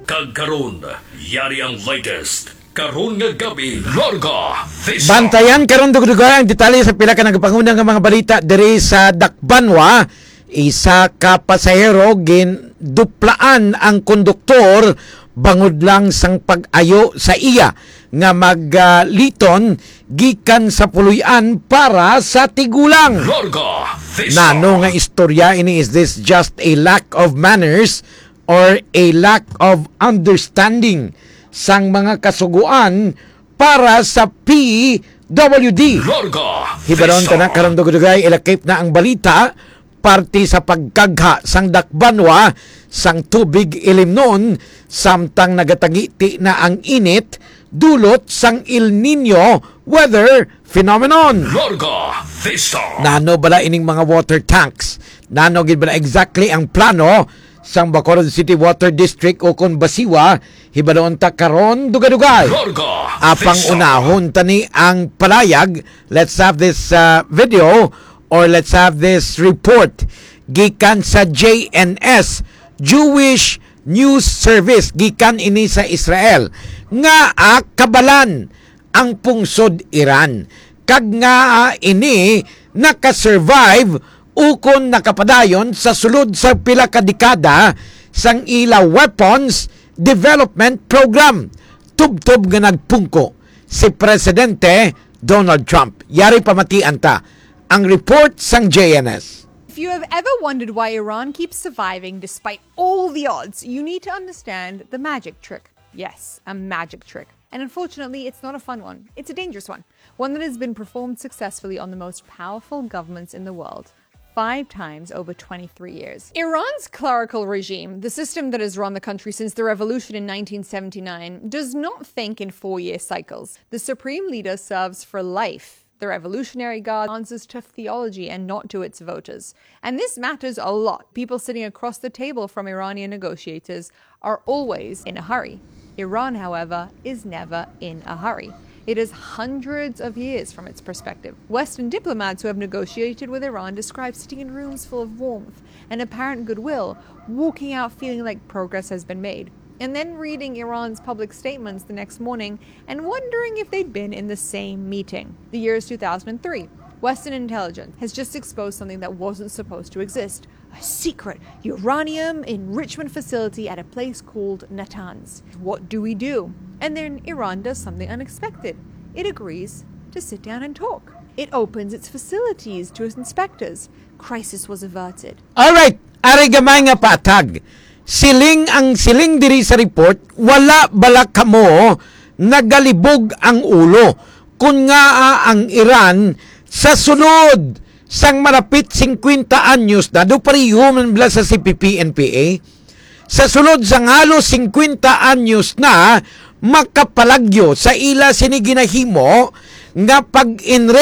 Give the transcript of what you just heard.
Kagkaroon, yari ang latest. Karon nga gabi, Larga, Vista. Bantayan karon dugay ang detalye sa pila ka nagapangunang nga mga balita diri sa Dakbanwa. Isa ka pasahero duplaan ang konduktor bangod lang sang pag-ayo sa iya nga magliton gikan sa puluyan para sa tigulang. Larga, Vista. Nano nga istorya ini, is this just a lack of manners or a lack of understanding sang mga kasuguan para sa PWD? Larga, Hibaron ka na karon dugay ilakip na ang balita parte sa pagkagha sang Dakbanwa sang tubig ilimnon samtang nagatagiti na ang init dulot sang El Nino weather phenomenon. Larga, Vista. Nano bala ining mga water tanks? Nano gid bala exactly ang plano sang Bacolod City Water District o kon Basiwa? Hibalon ta karon dugay-dugay. Larga, Apang Vista. unahon tani ang palayag. Let's have this video or let's have this report gikan sa JNS, Jewish News Service, gikan ini sa Israel nga kabalan ang pungsod Iran kag nga ini nakasurvive ukon nakapadayon sa sulod sa pila ka dekada sang ila weapons development program. Tub-tub nga nagpungko si Presidente Donald Trump. Yari pamatian ta ang report sang JNS. If you have ever wondered why Iran keeps surviving despite all the odds, you need to understand the magic trick. Yes, a magic trick. And unfortunately, it's not a fun one. It's a dangerous one. One that has been performed successfully on the most powerful governments in the world 5 times over 23 years. Iran's clerical regime, the system that has run the country since the revolution in 1979, does not think in 4-year cycles. The supreme leader serves for life. The Revolutionary Guard answers to theology and not to its voters. And this matters a lot. People sitting across the table from Iranian negotiators are always in a hurry. Iran, however, is never in a hurry. It is hundreds of years from its perspective. Western diplomats who have negotiated with Iran describe sitting in rooms full of warmth and apparent goodwill, walking out feeling like progress has been made, and then reading Iran's public statements the next morning and wondering if they'd been in the same meeting. The year is 2003. Western intelligence has just exposed something that wasn't supposed to exist. A secret uranium enrichment facility at a place called Natanz. What do we do? And then Iran does something unexpected. It agrees to sit down and talk. It opens its facilities to its inspectors. Crisis was averted. Alright, ari gamay nga patag. Siling diri sa report, wala bala kamo nagalibog ang ulo. Kun nga ang Iran sa sunod sang malapit 50 anyos na do parihom bala sa CPP-NPA, sa sunod sang halos 50 anyos na makapalagyo sa ila sini ginahimo nga pag